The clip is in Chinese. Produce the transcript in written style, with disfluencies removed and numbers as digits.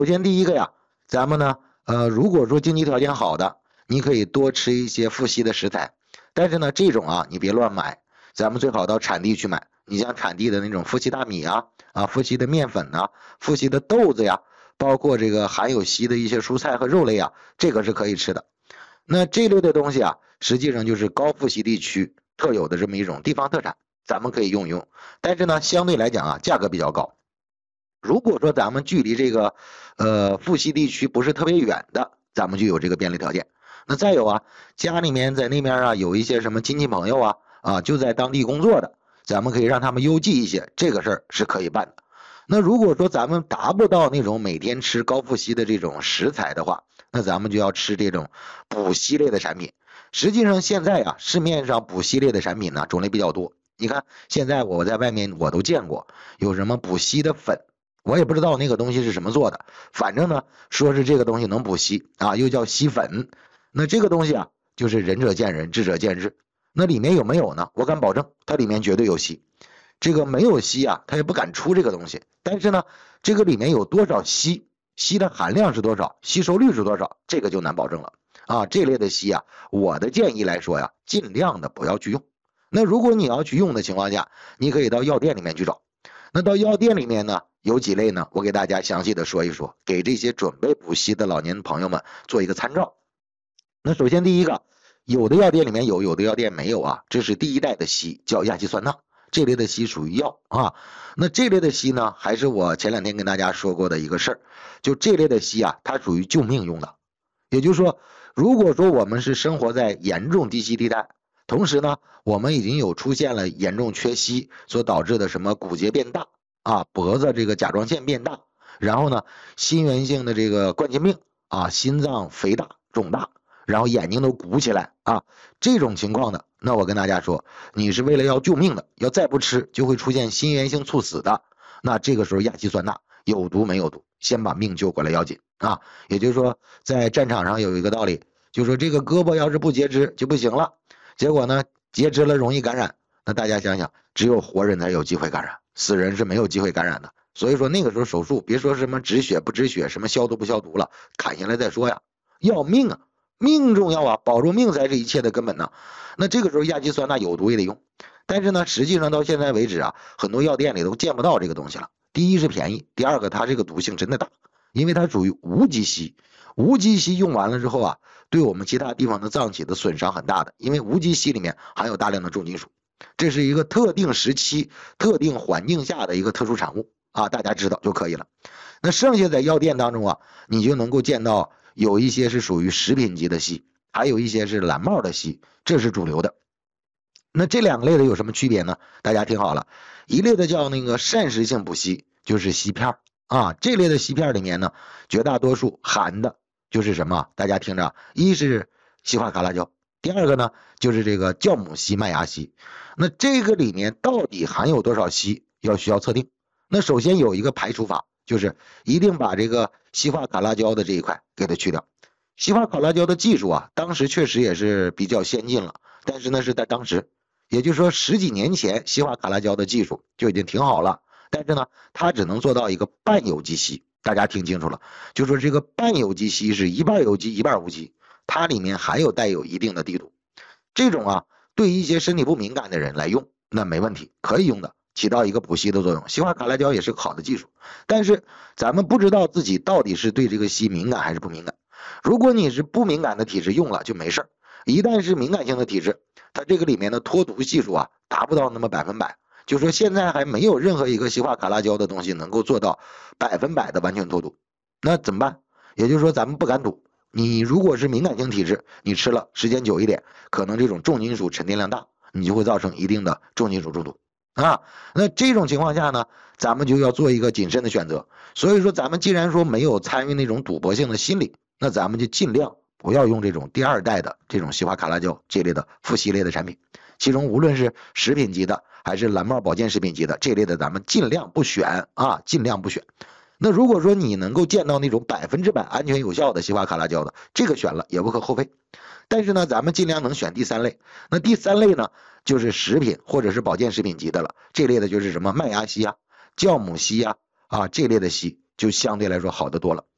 首先第一个呀，咱们呢，如果说经济条件好的，你可以多吃一些富硒的食材，但是呢，这种啊你别乱买，咱们最好到产地去买。你像产地的那种富硒大米啊，富硒的面粉呐、富硒的豆子呀，包括这个含有硒的一些蔬菜和肉类啊，这个是可以吃的。那这类的东西啊，实际上就是高富硒地区特有的这么一种地方特产，咱们可以用一用。但是呢，相对来讲啊，价格比较高。如果说咱们距离这个富硒地区不是特别远的，咱们就有这个便利条件。那再有啊，家里面在那边啊有一些什么亲戚朋友就在当地工作的，咱们可以让他们邮寄一些，这个事儿是可以办的。那如果说咱们达不到那种每天吃高富硒的这种食材的话，那咱们就要吃这种补硒类的产品。实际上现在啊，市面上补硒类的产品呢种类比较多。你看现在我在外面我都见过，有什么补硒的粉，我也不知道那个东西是什么做的，反正呢说是这个东西能补硒啊，又叫硒粉。那这个东西啊，就是仁者见仁，智者见智。那里面有没有呢？我敢保证，它里面绝对有硒。这个没有硒啊，它也不敢出这个东西。但是呢，这个里面有多少硒，硒的含量是多少，吸收率是多少，这个就难保证了啊。这类的硒啊，我的建议来说呀，尽量的不要去用。那如果你要去用的情况下，你可以到药店里面去找。那到药店里面呢，有几类呢？我给大家详细的说一说，给这些准备补硒的老年朋友们做一个参照。那首先第一个，有的药店里面有，有的药店没有啊，这是第一代的硒，叫亚基酸钠。这类的硒属于药啊。那这类的硒呢，还是我前两天跟大家说过的一个事儿，就这类的硒啊，它属于救命用的。也就是说，如果说我们是生活在严重低硒地带，同时呢，我们已经有出现了严重缺硒所导致的什么骨节变大脖子这个甲状腺变大，然后呢，心源性的这个冠心病心脏肥大肿大，然后眼睛都鼓起来这种情况的，那我跟大家说，你是为了要救命的，要再不吃就会出现心源性猝死的，那这个时候亚基酸钠有毒没有毒，先把命救过来要紧也就是说，在战场上有一个道理，就说这个胳膊要是不截肢就不行了，结果呢，截肢了容易感染，那大家想想，只有活人才有机会感染，死人是没有机会感染的。所以说那个时候手术，别说什么止血不止血，什么消毒不消毒了，砍下来再说呀，要命啊！命重要保住命才是一切的根本呢。那这个时候亚基酸钠有毒也得用，但是呢，实际上到现在为止很多药店里都见不到这个东西了。第一是便宜，第二个它这个毒性真的大，因为它属于无机硒，无机硒用完了之后对我们其他地方的脏器的损伤很大的，因为无机硒里面含有大量的重金属，这是一个特定时期、特定环境下的一个特殊产物大家知道就可以了。那剩下在药店当中你就能够见到有一些是属于食品级的硒，还有一些是蓝帽的硒，这是主流的。那这两类的有什么区别呢？大家听好了，一类的叫那个膳食性补硒，就是硒片这类的硒片里面呢，绝大多数含的就是什么？大家听着，一是西化卡拉胶，第二个呢就是这个酵母硒麦芽硒。那这个里面到底含有多少硒，需要测定。那首先有一个排除法，就是一定把这个西化卡拉胶的这一块给它去掉。西化卡拉胶的技术当时确实也是比较先进了，但是呢是在当时。也就是说十几年前西化卡拉胶的技术就已经挺好了，但是呢它只能做到一个半有机硒，大家听清楚了，就说这个半有机硒是一半有机一半无机，它里面还有带有一定的地度。这种对一些身体不敏感的人来用那没问题，可以用的，起到一个补硒的作用。西化卡拉胶也是个好的技术，但是咱们不知道自己到底是对这个硒敏感还是不敏感。如果你是不敏感的体质用了就没事，一旦是敏感性的体质，它这个里面的脱毒系数达不到那么100%，就说现在还没有任何一个西化卡拉胶的东西能够做到100%的完全脱毒。那怎么办？也就是说咱们不敢赌，你如果是敏感性体质，你吃了时间久一点，可能这种重金属沉淀量大，你就会造成一定的重金属中毒那这种情况下呢，咱们就要做一个谨慎的选择。所以说咱们既然说没有参与那种赌博性的心理，那咱们就尽量不要用这种第二代的这种西化卡拉胶这类的副硒类的产品，其中无论是食品级的还是蓝帽保健食品级的这类的，咱们尽量不选尽量不选。那如果说你能够见到那种100%安全有效的西化卡拉胶的，这个选了也无可厚非。但是呢，咱们尽量能选第三类。那第三类呢，就是食品或者是保健食品级的了。这类的就是什么麦芽硒酵母硒这类的硒就相对来说好得多了。